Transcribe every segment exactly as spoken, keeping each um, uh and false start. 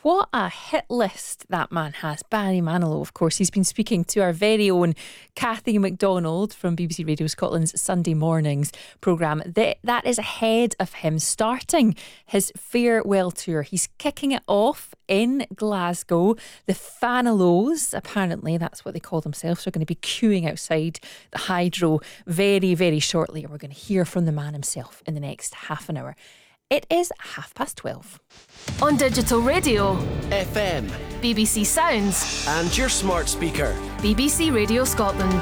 what a hit list that man has. Barry Manilow, of course. He's been speaking to our very own Cathy MacDonald from B B C Radio Scotland's Sunday Mornings programme. That is ahead of him starting his farewell tour. He's kicking it off in Glasgow. The Fanilows, apparently that's what they call themselves, are going to be queuing outside the Hydro very, very shortly. And we're going to hear from the man himself in the next half an hour. It is half past twelve. On digital radio, F M, B B C Sounds, and your smart speaker, B B C Radio Scotland.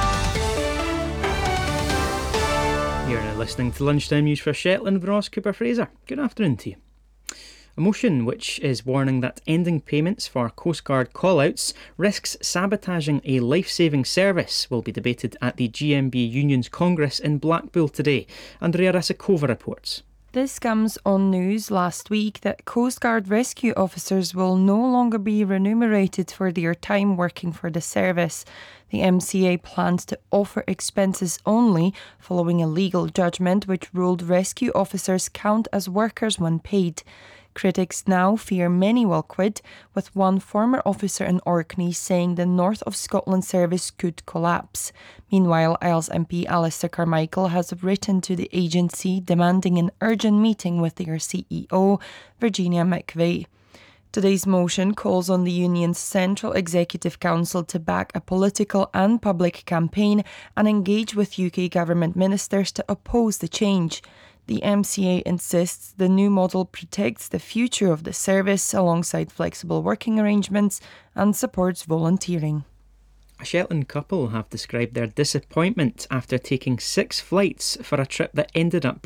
You're now listening to Lunchtime News for Shetland with Ross Cooper Fraser. Good afternoon to you. A motion which is warning that ending payments for Coast Guard call-outs risks sabotaging a life-saving service will be debated at the G M B Union's Congress in Blackpool today. Andrea Rasakova reports. This comes on news last week that Coast Guard rescue officers will no longer be remunerated for their time working for the service. The M C A plans to offer expenses only following a legal judgment which ruled rescue officers count as workers when paid. Critics now fear many will quit, with one former officer in Orkney saying the North of Scotland service could collapse. Meanwhile, Isles M P Alistair Carmichael has written to the agency demanding an urgent meeting with their C E O, Virginia McVeigh. Today's motion calls on the union's Central Executive Council to back a political and public campaign and engage with U K government ministers to oppose the change. The M C A insists the new model protects the future of the service alongside flexible working arrangements and supports volunteering. A Shetland couple have described their disappointment after taking six flights for a trip that ended up